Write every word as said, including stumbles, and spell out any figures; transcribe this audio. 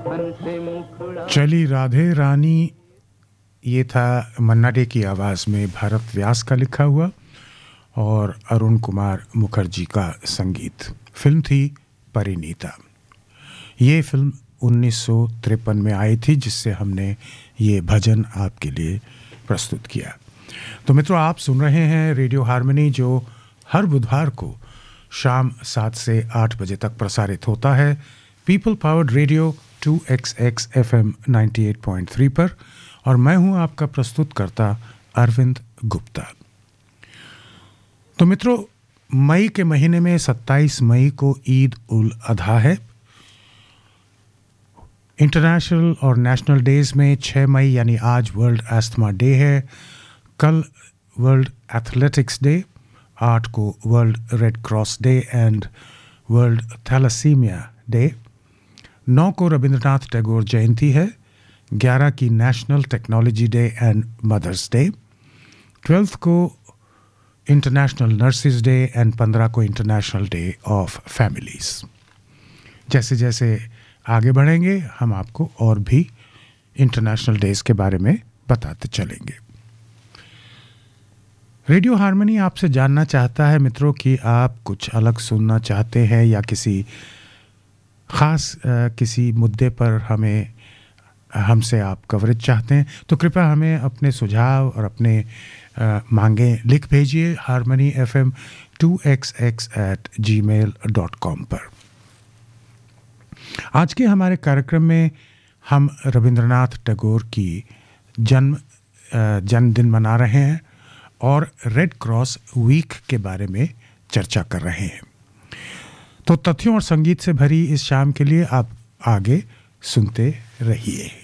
चली राधे रानी, ये था मन्ना डे की आवाज़ में भारत व्यास का लिखा हुआ और अरुण कुमार मुखर्जी का संगीत। फिल्म थी परिणीता। ये फिल्म उन्नीस सौ तिरपन में आई थी, जिससे हमने ये भजन आपके लिए प्रस्तुत किया। तो मित्रों, आप सुन रहे हैं रेडियो हार्मनी, जो हर बुधवार को शाम सात से आठ बजे तक प्रसारित होता है people powered radio to x x F M ninety eight point three पर, और मैं हूं आपका प्रस्तुतकर्ता अरविंद गुप्ता। तो मित्रों, मई के महीने में सत्ताईस मई को ईद उल अधा है। इंटरनेशनल और नेशनल डेज में छह मई यानी आज वर्ल्ड एस्थमा डे है, कल वर्ल्ड एथलेटिक्स डे, आठ को world red cross day and world thalassaemia day, नौ को रविंद्रनाथ टैगोर जयंती है, ग्यारह की national technology day and mother's day, twelfth को इंटरनेशनल नर्सेज डे एंड पंद्रह को इंटरनेशनल डे ऑफ फैमिलीज। जैसे जैसे आगे बढ़ेंगे हम आपको और भी इंटरनेशनल डेज के बारे में बताते चलेंगे। रेडियो हार्मनी आपसे जानना चाहता है मित्रों कि आप कुछ अलग सुनना चाहते हैं या किसी ख़ास किसी मुद्दे पर हमें हमसे आप कवरेज चाहते हैं, तो कृपया हमें अपने सुझाव और अपने आ, मांगे लिख भेजिए harmony F M to x x eight ji mail dot com पर। आज के हमारे कार्यक्रम में हम रविंद्रनाथ टैगोर की जन्म जन्मदिन मना रहे हैं और रेड क्रॉस वीक के बारे में चर्चा कर रहे हैं। तो तथ्यों और संगीत से भरी इस शाम के लिए आप आगे सुनते रहिए।